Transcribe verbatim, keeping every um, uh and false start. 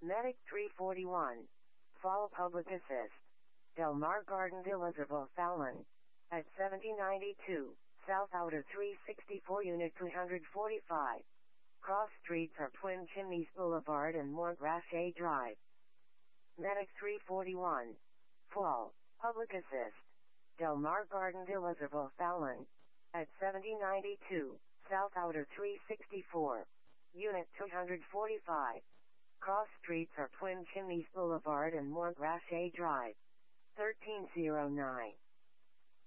Medic three forty-one. Fall Public Assist. Del Mar Garden Villas of O'Fallon. At seventy ninety-two, South Outer three sixty-four Unit two forty-five. Cross streets are Twin Chimneys Boulevard and Montgracier Drive. Medic three forty-one. Fall Public Assist. Del Mar Garden Villas of O'Fallon. At seventy ninety-two, South Outer three sixty-four. Unit two forty-five. Cross streets are Twin Chimneys Boulevard and Montgracier Drive. thirteen oh nine.